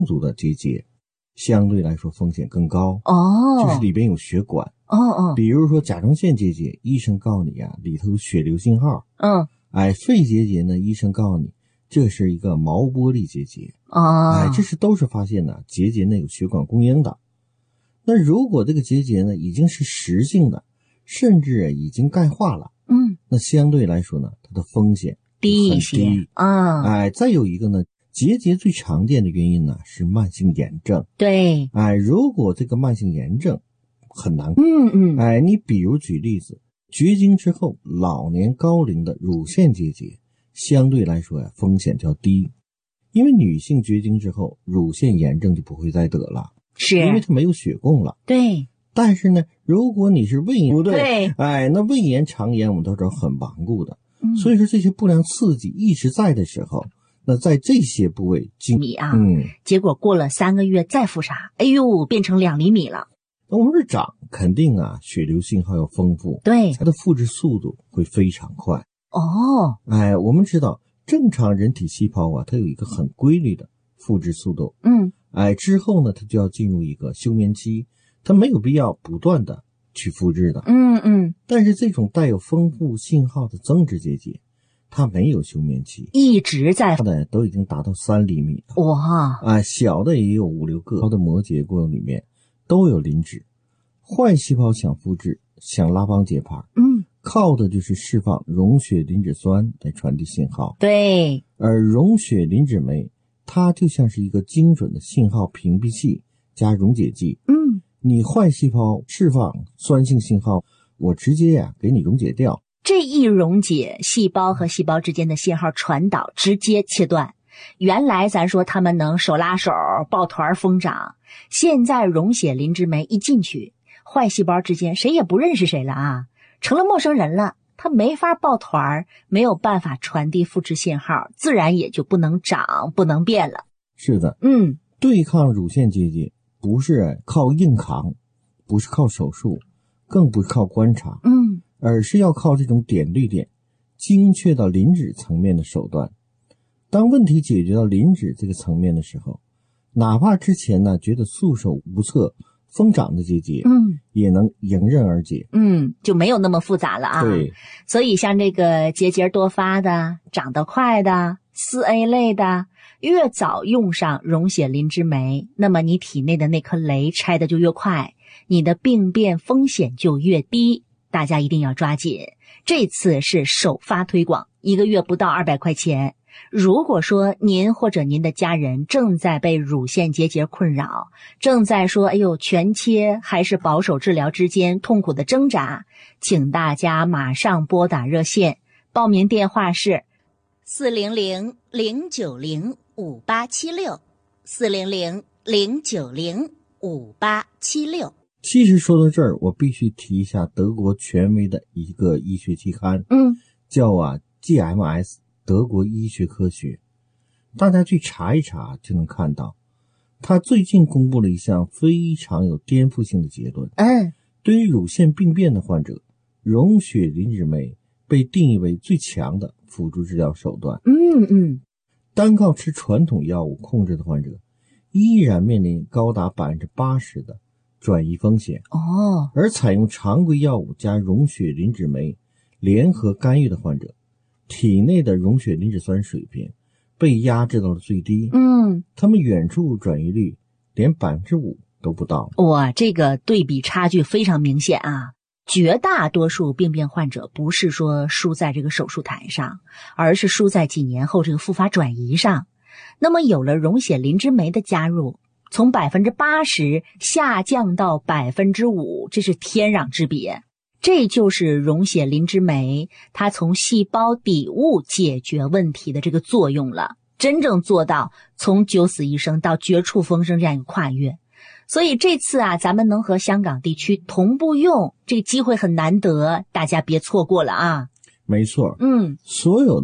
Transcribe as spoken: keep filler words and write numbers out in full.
足的结节，相对来说风险更高。 哦， 就是里边有血管。 哦哦， 比如说甲状腺结节，医生告诉你啊，里头有血流信号。 嗯， 哎，肺结节呢，医生告诉你这是一个毛玻璃结节。 哦， 哎，这是都是发现呢结节内有血管供应的。那如果这个结节呢已经是实性的，甚至已经钙化了， 嗯， 那相对来说呢，它的风险低一些。 很低啊、嗯， 哎，再有一个呢，结节最常见的原因呢是慢性炎症。 对， 哎，如果这个慢性炎症很难， 嗯嗯， 哎，你比如举例子，绝经之后老年高龄的乳腺结节，相对来说呀风险较低，因为女性绝经之后乳腺炎症就不会再得了， 是因为它没有血供了。 对。 但是呢，如果你是胃炎，不对， 对， 哎，那胃炎、肠炎我们都知道很顽固的， 嗯， 所以说这些不良刺激一直在的时候，那在这些部位经米啊， 嗯， 结果过了三个月再复查，哎呦，变成两厘米了。 那我们是长，肯定啊，血流信号要丰富， 对， 它的复制速度会非常快。 哦， 哎，我们知道正常人体细胞啊，它有一个很规律的复制速度， 嗯， 哎，之后呢，它就要进入一个休眠期。它没有必要不断的去复制的， 嗯嗯， 但是这种带有丰富信号的增殖结节，它没有休眠期， 一直在， 它的都已经达到三厘米了。 哇， 啊，小的也有五六个，它的膜结构里面都有磷脂。坏细胞想复制，想拉帮结派， 嗯， 靠的就是释放溶血磷脂酸来传递信号。 对， 而溶血磷脂酶，它就像是一个精准的信号屏蔽器加溶解剂。 嗯。 你坏细胞释放酸性信号，我直接呀、啊、给你溶解掉。 这一溶解，细胞和细胞之间的信号传导直接切断。原来咱说他们能手拉手抱团疯长，现在溶血磷脂酶一进去，坏细胞之间谁也不认识谁了啊，成了陌生人了。它没法抱团，没有办法传递复制信号，自然也就不能长，不能变了。 是的， 嗯， 对抗乳腺结节不是靠硬扛，不是靠手术，更不是靠观察， 嗯， 而是要靠这种点对点、精确到磷脂层面的手段。当问题解决到磷脂这个层面的时候，哪怕之前呢觉得束手无策、疯长的结节， 嗯， 也能迎刃而解。 嗯，就没有那么复杂了啊。 对， 所以像这个结节多发的、长得快的、四 A 类的，越早用上溶血磷脂酶，那么你体内的那颗雷拆的就越快，你的病变风险就越低。大家一定要抓紧，这次是首发推广，一个月不到二百块钱。如果说您或者您的家人正在被乳腺结节困扰，正在说哎呦全切还是保守治疗之间痛苦的挣扎，请大家马上拨打热线，报名电话是四零零零九零五八七六 四零零零九零五八七六。 其实说到这儿，我必须提一下德国权威的一个医学期刊， 嗯， 叫啊 G M S 德国医学科学，大家去查一查就能看到，他最近公布了一项非常有颠覆性的结论。 嗯， 对于乳腺病变的患者，溶血磷脂酶被定义为最强的辅助治疗手段。 嗯嗯， 单靠吃传统药物控制的患者，依然面临高达百分之八十的转移风险。 哦， 而采用常规药物加溶血磷脂酶联合干预的患者，体内的溶血磷脂酸水平被压制到了最低。 嗯， 他们远处转移率连百分之五都不到。 哇，这个对比差距非常明显啊！绝大多数病变患者不是说输在这个手术台上，而是输在几年后这个复发转移上。那么有了溶血磷脂酶的加入，从百分之八十下降到百分之五，这是天壤之别。这就是溶血磷脂酶它从细胞底物解决问题的这个作用了，真正做到从九死一生到绝处逢生这样一个跨越。所以这次啊，咱们能和香港地区同步用，这个机会很难得，大家别错过了啊。 没错， 嗯， 所有的